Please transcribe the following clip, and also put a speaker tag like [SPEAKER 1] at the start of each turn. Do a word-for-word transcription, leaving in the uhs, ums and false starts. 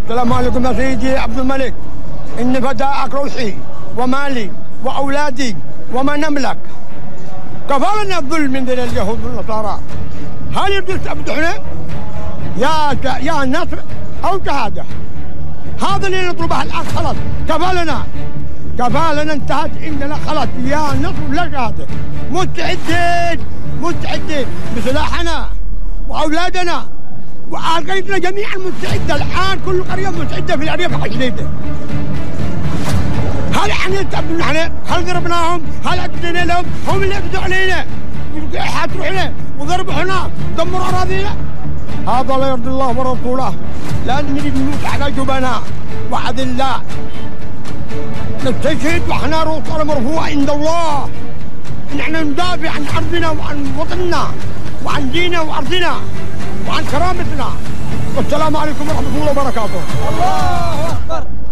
[SPEAKER 1] السلام عليكم يا سيدي عبد الملك، إن فداءك روحي ومالي وأولادي وما نملك. كفى لنا الظلم من ذي اليهود والنصارى. هل يجوز تبدعنا؟ يا يا نصر أو شهادة. هذا اللي نطلبه الآن خلاص، كفى لنا كفى لنا انتهت عندنا خلاص، يا نصر لا شهادة. مستعدين مستعدين بسلاحنا وأولادنا وعقيدتنا جميعا مستعدة الآن، كل قرية مستعدة في الأرياف الجديدة. هل احنا نتعبوا نحن؟ هل ضربناهم؟ هل اعتدينا لهم؟ هم اللي اعتدوا علينا، حاتوا علينا وضربوا هنا، دمروا أراضينا. هذا لا يرضي الله ورسوله، لأن نريد نموت على جبناء وأذلاء. نستشهد واحنا رؤوسنا مرفوعة عند الله. نحن ندافع عن أرضنا وعن وطننا وعن ديننا وأرضنا وعن كرامتنا. والسلام عليكم ورحمة الله وبركاته.
[SPEAKER 2] الله أكبر.